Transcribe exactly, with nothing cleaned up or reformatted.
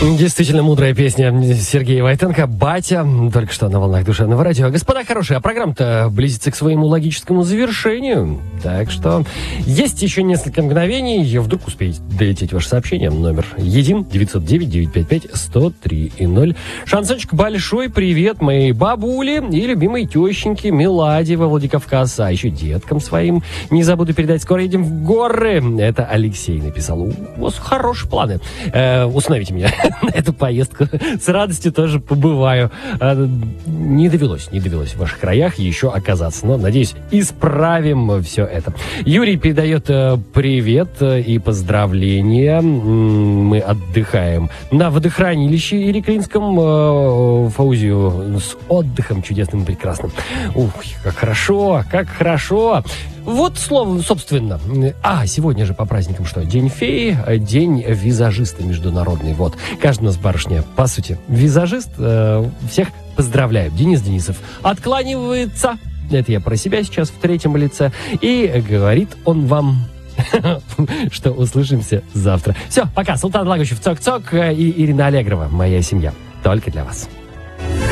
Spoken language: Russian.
Действительно мудрая песня Сергея Войтенко «Батя». Только что на волнах душевного радио. Господа хорошие, а программа-то близится к своему логическому завершению. Так что есть еще несколько мгновений. Вдруг успеете долететь ваше сообщение. Номер един девятьсот девять девятьсот пятьдесят пять сто три и ноль. Шансончик большой привет моей бабуле и любимой тещеньке Меладе во Владикавказ. А еще деткам своим не забуду передать. Скоро едем в горы. Это Алексей написал. У вас хорошие планы. Э, установите меня на эту поездку. С радостью тоже побываю. Не довелось, не довелось в ваших краях еще оказаться. Но, надеюсь, исправим все это. Юрий передает привет и поздравления. Мы отдыхаем на водохранилище Ириклинском. Фаузию с отдыхом чудесным и прекрасным. Ух, как хорошо, как хорошо. Вот слово, собственно. А, сегодня же по праздникам что? День феи, день визажиста международный. Вот. Каждый у нас барышня, по сути, визажист. Э, всех поздравляю. Денис Денисов откланивается. Это я про себя сейчас в третьем лице. И говорит он вам, что услышимся завтра. Все, пока. Султан Лагучев, Цок-Цок и Ирина Аллегрова. Моя семья. Только для вас.